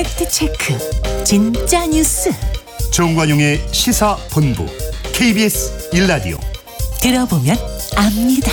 팩트체크 진짜 뉴스 정관용의 시사본부 KBS 1라디오 들어보면 압니다.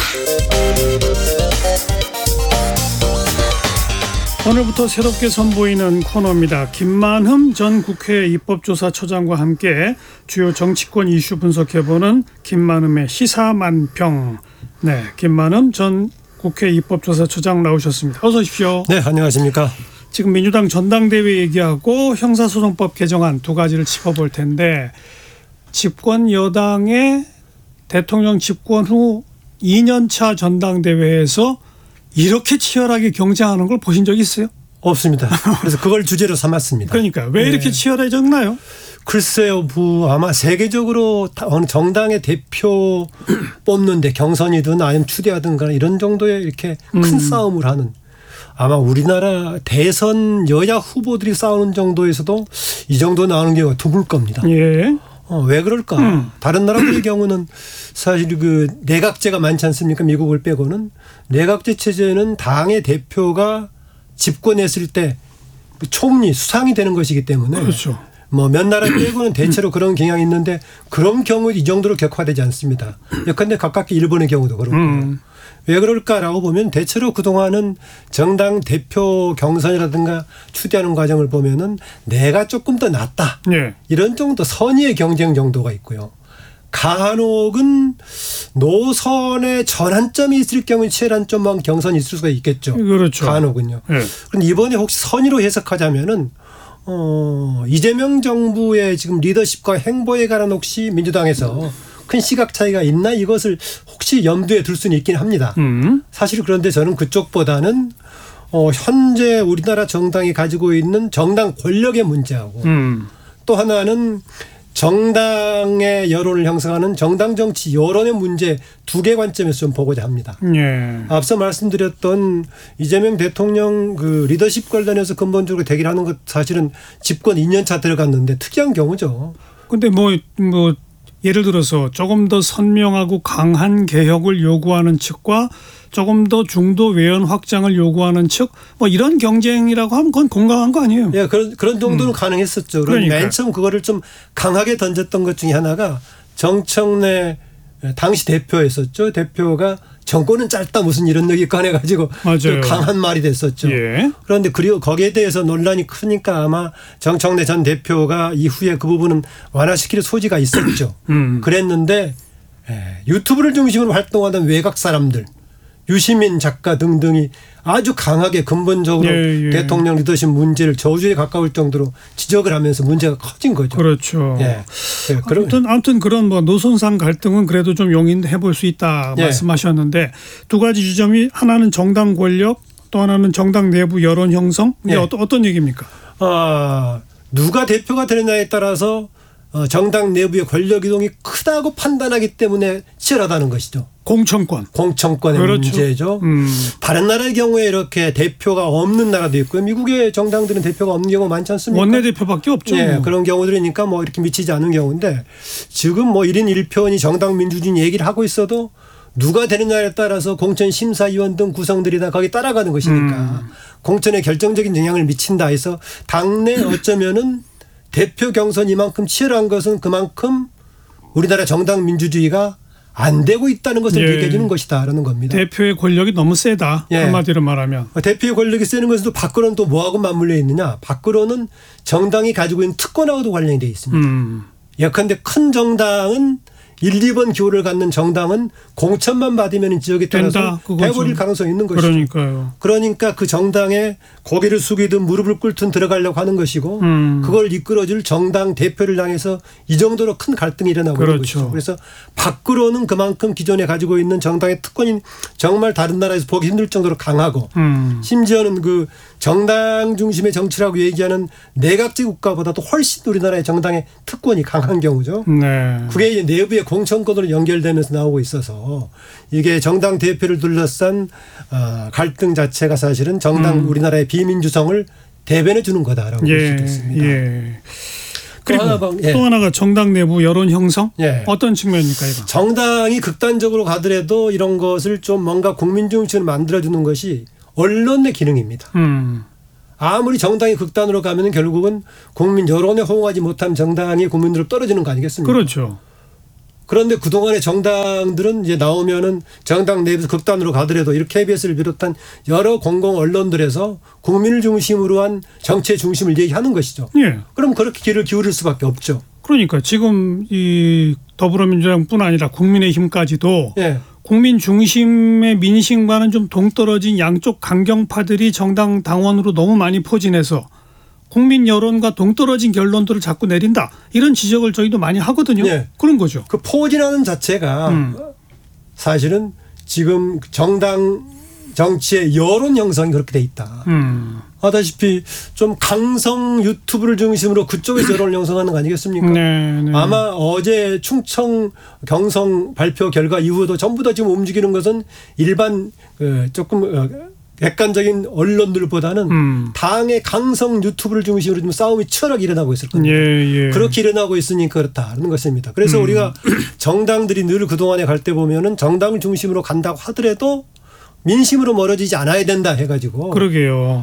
오늘부터 새롭게 선보이는 코너입니다. 김만흠 전 국회 입법조사처장과 함께 주요 정치권 이슈 분석해보는 김만흠의 시사만평. 네, 김만흠 전 국회 입법조사처장 나오셨습니다. 어서 오십시오. 네, 안녕하십니까. 지금 민주당 전당대회 얘기하고 형사소송법 개정안 두 가지를 짚어볼 텐데, 집권 여당의 대통령 집권 후 2년차 전당대회에서 이렇게 치열하게 경쟁하는 걸 보신 적 있어요? 없습니다. 그래서 그걸 주제로 삼았습니다. 그러니까 왜 이렇게 치열해졌나요? 글쎄요, 아마 세계적으로 어느 정당의 대표 뽑는데 경선이든 아니면 추대하든가 이런 정도의 이렇게 큰 싸움을 하는, 아마 우리나라 대선 여야 후보들이 싸우는 정도에서도 이 정도 나오는 경우가 드물 겁니다. 예. 왜 그럴까? 다른 나라들의 경우는 사실 그 내각제가 많지 않습니까? 미국을 빼고는 내각제 체제는 당의 대표가 집권했을 때 총리 수상이 되는 것이기 때문에 그렇죠. 뭐 몇 나라 빼고는 대체로 그런 경향이 있는데 그런 경우 이 정도로 격화되지 않습니다. 예컨대 가깝게 일본의 경우도 그렇고요. 왜 그럴까라고 보면 대체로 그동안은 정당 대표 경선이라든가 추대하는 과정을 보면은 내가 조금 더 낫다. 예. 이런 정도 선의의 경쟁 정도가 있고요. 간혹은 노선의 전환점이 있을 경우에 치열한 점만 경선이 있을 수가 있겠죠. 그렇죠. 간혹은요. 예. 그런데 이번에 혹시 선의로 해석하자면은 이재명 정부의 지금 리더십과 행보에 관한 혹시 민주당에서 큰 시각 차이가 있나, 이것을 혹시 염두에 둘 수는 있긴 합니다. 사실 그런데 저는 그쪽보다는 현재 우리나라 정당이 가지고 있는 정당 권력의 문제하고 또 하나는 정당의 여론을 형성하는 정당 정치 여론의 문제 두 개 관점에서 좀 보고자 합니다. 예. 앞서 말씀드렸던 이재명 대통령 그 리더십 관련해서 근본적으로 대결하는 것 사실은 집권 2년차 들어갔는데 특이한 경우죠. 근데 뭐 예를 들어서 조금 더 선명하고 강한 개혁을 요구하는 측과 조금 더 중도 외연 확장을 요구하는 측, 뭐 이런 경쟁이라고 하면 그건 공감한 거 아니에요? 예, 그런 정도는 가능했었죠. 그러니까 맨 처음 그거를 좀 강하게 던졌던 것 중에 하나가 정청래 당시 대표였었죠. 대표가 정권은 짧다 무슨 이런 얘기 꺼내가지고 좀 강한 말이 됐었죠. 예. 그런데 그리고 거기에 대해서 논란이 크니까 아마 정청래 전 대표가 이후에 그 부분은 완화시킬 소지가 있었죠. 그랬는데 유튜브를 중심으로 활동하던 외곽 사람들, 유시민 작가 등등이 아주 강하게 근본적으로 대통령 리더십 문제를 저주에 가까울 정도로 지적을 하면서 문제가 커진 거죠. 그렇죠. 예. 아무튼 그런 뭐 노선상 갈등은 그래도 좀 용인해 볼 수 있다 말씀하셨는데, 두 가지 지점이 하나는 정당 권력, 또 하나는 정당 내부 여론 형성. 이게 어떤 얘기입니까? 누가 대표가 되느냐에 따라서 정당 내부의 권력 이동이 크다고 판단하기 때문에 치열하다는 것이죠. 공천권의 그렇죠. 문제죠. 다른 나라의 경우에 이렇게 대표가 없는 나라도 있고요. 미국의 정당들은 대표가 없는 경우가 많지 않습니까? 원내대표밖에 없죠. 네, 그런 경우들이니까 뭐 이렇게 미치지 않은 경우인데, 지금 뭐 1인 1표니 정당 민주주의 얘기를 하고 있어도 누가 되느냐에 따라서 공천심사위원 등 구성들이 다 거기 따라가는 것이니까 공천에 결정적인 영향을 미친다 해서 당내 어쩌면은 대표 경선이 이만큼 치열한 것은 그만큼 우리나라 정당 민주주의가 안 되고 있다는 것을 얘기해 주는 것이다라는 겁니다. 대표의 권력이 너무 세다. 한마디로 말하면. 대표의 권력이 세는 것은 밖으로는 또 뭐하고 맞물려 있느냐. 밖으로는 정당이 가지고 있는 특권하고도 관련이 되어 있습니다. 예컨대 큰 정당은 1, 2번 기호를 갖는 정당은 공천만 받으면 지역에 따라서 해버릴 가능성이 있는 것이죠. 그러니까요. 그러니까 그 정당에 고개를 숙이든 무릎을 꿇든 들어가려고 하는 것이고 그걸 이끌어줄 정당 대표를 향해서 이 정도로 큰 갈등이 일어나고 있는 것이죠. 그래서 밖으로는 그만큼 기존에 가지고 있는 정당의 특권이 정말 다른 나라에서 보기 힘들 정도로 강하고 심지어는 그 정당 중심의 정치라고 얘기하는 내각제 국가보다도 훨씬 우리나라의 정당의 특권이 강한 경우죠. 네. 그게 이제 내부의 공천권으로 연결되면서 나오고 있어서 이게 정당 대표를 둘러싼 갈등 자체가 사실은 정당 우리나라의 비민주성을 대변해 주는 거다라고 볼 수도 있습니다. 그리고 또 하나가 정당 내부 여론 형성? 어떤 측면입니까, 이거? 정당이 극단적으로 가더라도 이런 것을 좀 뭔가 국민 중심으로 만들어주는 것이 언론의 기능입니다. 아무리 정당이 극단으로 가면은 결국은 국민 여론에 호응하지 못한 정당이 국민으로 떨어지는 거 아니겠습니까? 그렇죠. 그런데 그동안의 정당들은 이제 나오면은 정당 내에서 극단으로 가더라도 이렇게 KBS를 비롯한 여러 공공 언론들에서 국민을 중심으로 한 정치의 중심을 얘기하는 것이죠. 예. 그럼 그렇게 귀를 기울일 수밖에 없죠. 그러니까 지금 이 더불어민주당뿐 아니라 국민의힘까지도 예. 국민 중심의 민심과는 좀 동떨어진 양쪽 강경파들이 정당 당원으로 너무 많이 포진해서 국민 여론과 동떨어진 결론들을 자꾸 내린다. 이런 지적을 저희도 많이 하거든요. 네. 그런 거죠. 그 포진하는 자체가 사실은 지금 정당 정치의 여론 형성이 그렇게 돼 있다. 아다시피 좀 강성 유튜브를 중심으로 그쪽에서 여론을 형성하는 거 아니겠습니까? 네, 네. 아마 어제 충청 경성 발표 결과 이후에도 전부 다 지금 움직이는 것은 일반 조금 객관적인 언론들보다는 당의 강성 유튜브를 중심으로 좀 싸움이 치열하게 일어나고 있을 겁니다. 예, 예. 그렇게 일어나고 있으니까 그렇다는 것입니다. 그래서 우리가 정당들이 늘 그동안에 갈 때 보면은 정당을 중심으로 간다고 하더라도 민심으로 멀어지지 않아야 된다 해가지고. 그러게요.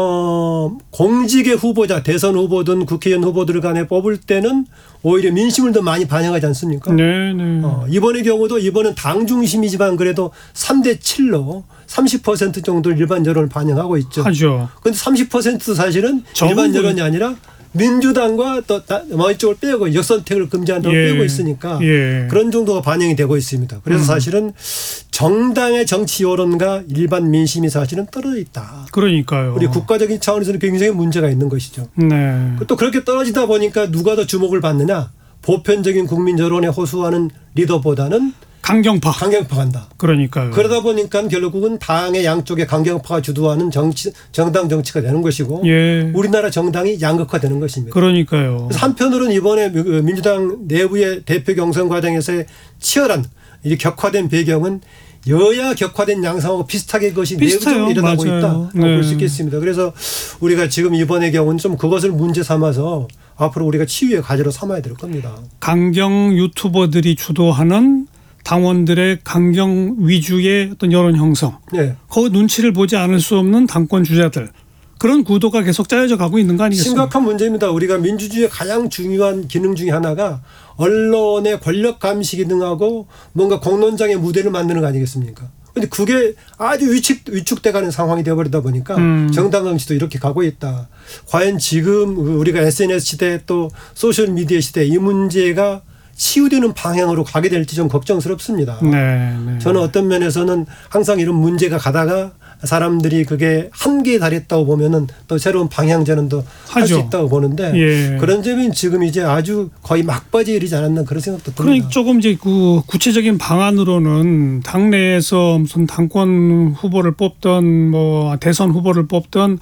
공직의 후보자, 대선 후보든 국회의원 후보들 간에 뽑을 때는 오히려 민심을 더 많이 반영하지 않습니까? 네, 네. 이번의 경우도 이번은 당 중심이지만 그래도 3대 7로 30% 정도를 일반 여론을 반영하고 있죠. 하죠. 그런데 30%도 사실은 일반 여론이 아니라 민주당과 또 이쪽을 빼고 역선택을 금지한다고 예. 빼고 있으니까 예. 그런 정도가 반영이 되고 있습니다. 그래서 사실은 정당의 정치 여론과 일반 민심이 사실은 떨어져 있다. 그러니까요. 우리 국가적인 차원에서는 굉장히 문제가 있는 것이죠. 네. 또 그렇게 떨어지다 보니까 누가 더 주목을 받느냐. 보편적인 국민 여론에 호소하는 리더보다는 강경파. 강경파 간다. 그러니까요. 그러다 보니까 결국은 당의 양쪽에 강경파가 주도하는 정당 정치가 되는 것이고 예. 우리나라 정당이 양극화되는 것입니다. 그러니까요. 그래서 한편으로는 이번에 민주당 내부의 대표 경선 과정에서의 치열한 이 격화된 배경은 여야 격화된 양상하고 비슷하게 그것이 내부적으로 일어나고 맞아요. 있다. 네. 볼 수 있겠습니다. 그래서 우리가 지금 이번의 경우는 좀 그것을 문제 삼아서 앞으로 우리가 치유의 과제로 삼아야 될 겁니다. 강경 유튜버들이 주도하는 당원들의 강경 위주의 어떤 여론 형성. 네. 그 눈치를 보지 않을 수 없는 당권 주자들. 그런 구도가 계속 짜여져 가고 있는 거 아니겠습니까? 심각한 문제입니다. 우리가 민주주의의 가장 중요한 기능 중에 하나가 언론의 권력 감시 기능하고 뭔가 공론장의 무대를 만드는 거 아니겠습니까? 그런데 그게 아주 위축돼가는 상황이 되어버리다 보니까 정당 정치도 이렇게 가고 있다. 과연 지금 우리가 SNS 시대 또 소셜미디어 시대 이 문제가 치유되는 방향으로 가게 될지 좀 걱정스럽습니다. 네, 네. 저는 어떤 면에서는 항상 이런 문제가 가다가 사람들이 그게 한계에 달했다고 보면은 또 새로운 방향전환도 할 수 있다고 보는데 예. 그런 점은 지금 이제 아주 거의 막바지에 이르지 않았나 그런 생각도 듭니다. 그러니까 조금 이제 그 구체적인 방안으로는 당내에서 무슨 당권 후보를 뽑던 뭐 대선 후보를 뽑던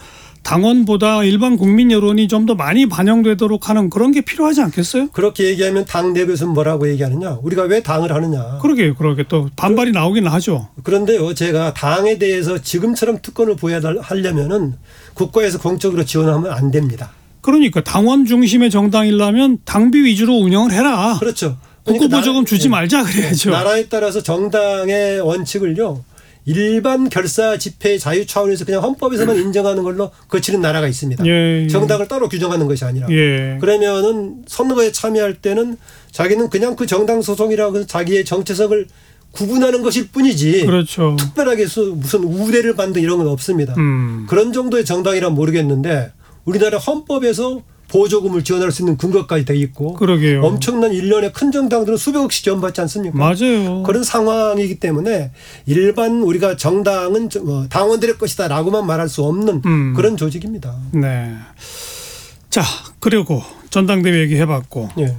당원보다 일반 국민 여론이 좀 더 많이 반영되도록 하는 그런 게 필요하지 않겠어요? 그렇게 얘기하면 당 내부에서는 뭐라고 얘기하느냐. 우리가 왜 당을 하느냐. 그러게 또 반발이 나오기는 하죠. 그런데요. 제가 당에 대해서 지금처럼 특권을 보여하려면은 국가에서 공적으로 지원하면 안 됩니다. 그러니까 당원 중심의 정당이려면 당비 위주로 운영을 해라. 그렇죠. 국고보조금 주지 말자 그래야죠. 나라에 따라서 정당의 원칙을요. 일반 결사 집회 자유 차원에서 그냥 헌법에서만 인정하는 걸로 거치는 나라가 있습니다. 예, 예. 정당을 따로 규정하는 것이 아니라. 예. 그러면은 선거에 참여할 때는 자기는 그냥 그 정당 소속이라고 해서 자기의 정체성을 구분하는 것일 뿐이지. 그렇죠. 특별하게 무슨 우대를 받는 이런 건 없습니다. 그런 정도의 정당이란 모르겠는데 우리나라 헌법에서 보조금을 지원할 수 있는 근거까지 돼 있고 그러게요. 엄청난 일련의 큰 정당들은 수백억씩 지원받지 않습니까? 맞아요. 그런 상황이기 때문에 일반 우리가 정당은 당원들의 것이다라고만 말할 수 없는 그런 조직입니다. 네. 자, 그리고 전당대회 얘기해봤고 예.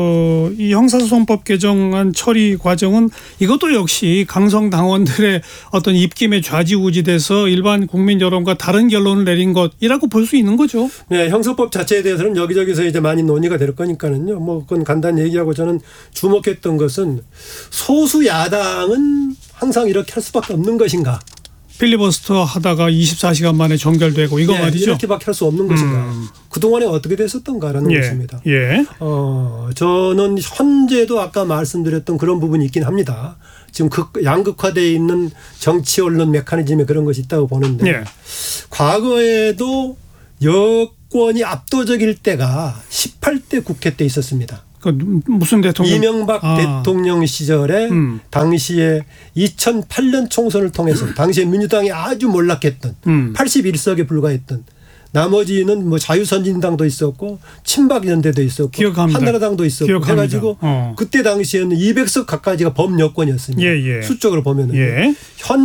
이 형사소송법 개정안 처리 과정은 이것도 역시 강성 당원들의 어떤 입김에 좌지우지돼서 일반 국민 여론과 다른 결론을 내린 것이라고 볼 수 있는 거죠. 네, 형사법 자체에 대해서는 여기저기서 이제 많이 논의가 될 거니까는요. 뭐 그건 간단히 얘기하고 저는 주목했던 것은 소수 야당은 항상 이렇게 할 수밖에 없는 것인가. 필리버스터 하다가 24시간 만에 종결되고 이거 말이죠. 이렇게밖에 할 수 없는 것인가. 그동안에 어떻게 됐었던가라는 것입니다. 예. 저는 현재도 아까 말씀드렸던 그런 부분이 있긴 합니다. 지금 양극화되어 있는 정치 언론 메커니즘에 그런 것이 있다고 보는데 예. 과거에도 여권이 압도적일 때가 18대 국회 때 있었습니다. 그 무슨 대통령? 이명박 대통령 시절에 당시에 2008년 총선을 통해서 당시에 민주당이 아주 몰락했던 81석에 불과했던 나머지는 뭐 자유선진당도 있었고 친박연대도 있었고 기억합니다. 한나라당도 있었고 기억합니다. 해가지고 그때 당시에는 200석 가까이가 범여권이었습니다. 예. 수적으로 보면은 예.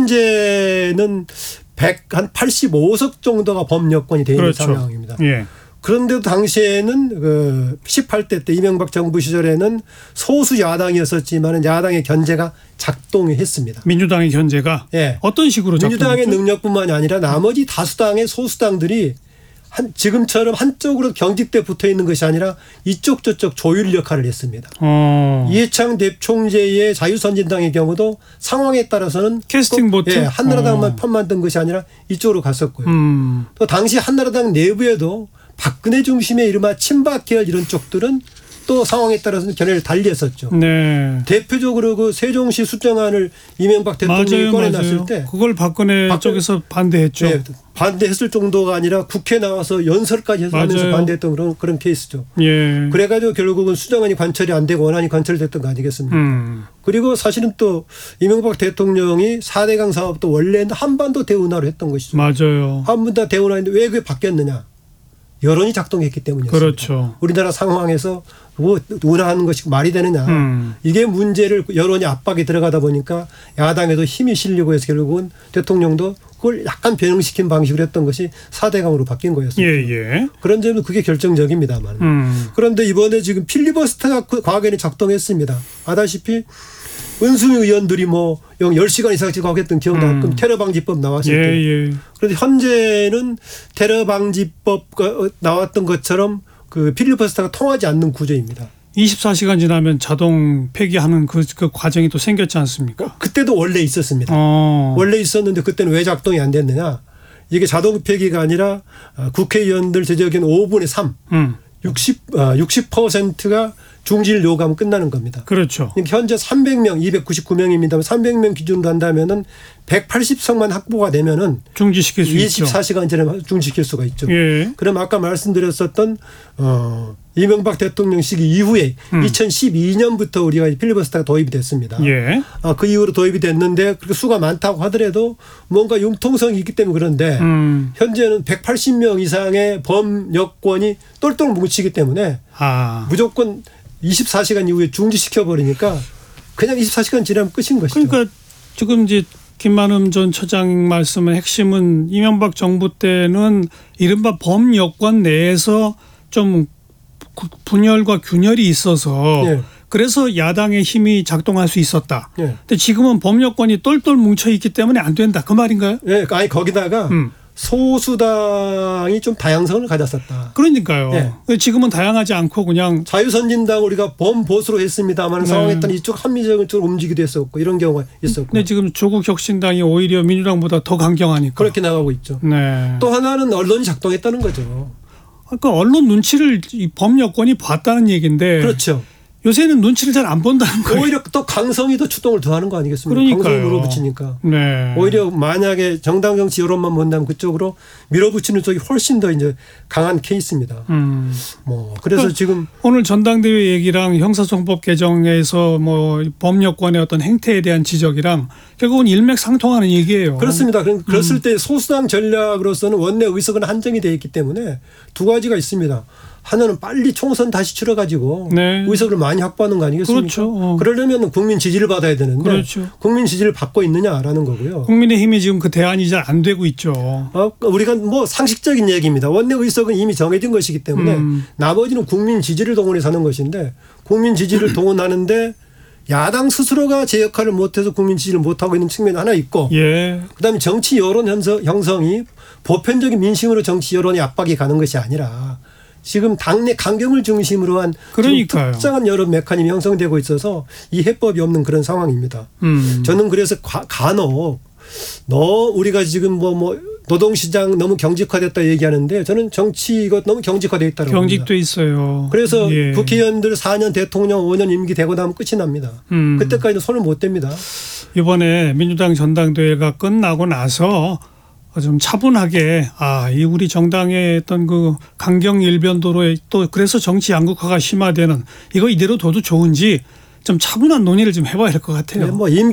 현재는 한 85석 정도가 범여권이 되어 있는 그렇죠. 상황입니다. 예. 그런데도 당시에는 그 18대 때 이명박 정부 시절에는 소수 야당이었었지만 야당의 견제가 작동했습니다. 민주당의 견제가 예. 어떤 식으로 민주당의 작동했죠? 능력뿐만이 아니라 나머지 다수당의 소수당들이 지금처럼 한쪽으로 경직돼 붙어 있는 것이 아니라 이쪽 저쪽 조율 역할을 했습니다. 이해창 총재의 자유선진당의 경우도 상황에 따라서는 캐스팅 보트? 한나라당만 편만 든 것이 아니라 이쪽으로 갔었고요. 또 당시 한나라당 내부에도 박근혜 중심의 이른바 친박 계열 이런 쪽들은 또 상황에 따라서는 견해를 달리 했었죠. 네. 대표적으로 그 세종시 수정안을 이명박 대통령이 꺼내놨을 때 그걸 박근혜 쪽에서 반대했죠. 네, 반대했을 정도가 아니라 국회 나와서 연설까지 해서 하면서 반대했던 그런 케이스죠. 예. 그래가지고 결국은 수정안이 관철이 안 되고 원안이 관철됐던 거 아니겠습니까? 그리고 사실은 또 이명박 대통령이 4대강 사업도 원래는 한반도 대운하로 했던 것이죠. 맞아요. 한반도 대운하인데 왜 그게 바뀌었느냐? 여론이 작동했기 때문이었습니다. 그렇죠. 우리나라 상황에서 뭐 운하하는 것이 말이 되느냐. 이게 문제를 여론이 압박이 들어가다 보니까 야당에도 힘이 실리고 해서 결국은 대통령도 그걸 약간 변형시킨 방식으로 했던 것이 4대강으로 바뀐 거였습니다. 예. 그런 점은 그게 결정적입니다만. 그런데 이번에 지금 필리버스터가 과거에는 작동했습니다. 아다시피 은수미 의원들이 뭐 10시간 이상씩 하겠던 기억나고 테러 방지법 나왔을 때. 그런데 현재는 테러 방지법 나왔던 것처럼 그 필리버스터가 통하지 않는 구조입니다. 24시간 지나면 자동 폐기하는 그 과정이 또 생겼지 않습니까? 그때도 원래 있었습니다. 원래 있었는데 그때는 왜 작동이 안 됐느냐. 이게 자동 폐기가 아니라 국회의원들 제적인 5분의 3. 60%가 중지를 요구하면 끝나는 겁니다. 그렇죠. 현재 300명, 299명입니다. 300명 기준으로 한다면은 180석만 확보가 되면은 중지시킬 수 있죠. 24시간 전에 중지시킬 수가 있죠. 예. 그럼 아까 말씀드렸었던 이명박 대통령 시기 이후에 2012년부터 우리가 필리버스터가 도입이 됐습니다. 예. 그 이후로 도입이 됐는데 그렇게 수가 많다고 하더라도 뭔가 융통성이 있기 때문에 그런데 현재는 180명 이상의 범여권이 똘똘 뭉치기 때문에 무조건 24시간 이후에 중지시켜버리니까 그냥 24시간 지나면 끝인 것이죠. 그러니까 지금 이제 김만흠 전 처장 말씀의 핵심은 이명박 정부 때는 이른바 범여권 내에서 좀 분열과 균열이 있어서 그래서 야당의 힘이 작동할 수 있었다. 근데 지금은 범여권이 똘똘 뭉쳐 있기 때문에 안 된다. 그 말인가요? 네. 아니 거기다가 소수당이 좀 다양성을 가졌었다. 그러니까요. 지금은 다양하지 않고 그냥 자유선진당 우리가 범보수로 했습니다만 상황에 따라 이쪽 합리적인 쪽으로 움직이기도 했었고 이런 경우가 있었고. 근데 지금 조국 혁신당이 오히려 민주당보다 더 강경하니까. 그렇게 나가고 있죠. 네. 또 하나는 언론이 작동했다는 거죠. 그러니까 언론 눈치를 이 범여권이 봤다는 얘기인데. 그렇죠. 요새는 눈치를 잘 안 본다는 거예요. 오히려 또 강성이 더 추동을 더하는 거 아니겠습니까? 그러니까요. 강성을 밀어붙이니까. 네. 오히려 만약에 정당 정치 여론만 본다면 그쪽으로 밀어붙이는 쪽이 훨씬 더 이제 강한 케이스입니다. 뭐 그래서 지금 오늘 전당대회 얘기랑 형사소송법 개정에서 뭐 범여권의 어떤 행태에 대한 지적이랑 결국은 일맥상통하는 얘기예요. 그렇습니다. 그랬을 때 소수당 전략으로서는 원내 의석은 한정이 되어 있기 때문에 두 가지가 있습니다. 하나는 빨리 총선 다시 치러가지고 의석을 많이 확보하는 거 아니겠습니까? 그렇죠. 그러려면 국민 지지를 받아야 되는데 그렇죠. 국민 지지를 받고 있느냐라는 거고요. 국민의힘이 지금 그 대안이 잘 안 되고 있죠. 우리가 뭐 상식적인 얘기입니다. 원내 의석은 이미 정해진 것이기 때문에 나머지는 국민 지지를 동원해서 하는 것인데 국민 지지를 동원하는데 야당 스스로가 제 역할을 못해서 국민 지지를 못하고 있는 측면이 하나 있고 그다음에 정치 여론 형성이 보편적인 민심으로 정치 여론의 압박이 가는 것이 아니라 지금 당내 강경을 중심으로 한 특정한 여러 메커니즘이 형성되고 있어서 이 해법이 없는 그런 상황입니다. 저는 그래서 간혹 우리가 지금 뭐 노동시장 너무 경직화됐다 얘기하는데 저는 정치 이거 너무 경직화되어 있다고 봅니다. 경직돼 있어요. 그래서 국회의원들 4년 대통령 5년 임기 되고 나면 끝이 납니다. 그때까지는 손을 못 댑니다. 이번에 민주당 전당대회가 끝나고 나서 좀 차분하게 이 우리 정당의 어떤 그 강경 일변도로 또 그래서 정치 양극화가 심화되는 이거 이대로 둬도 좋은지 좀 차분한 논의를 좀 해봐야 할 것 같아요. 뭐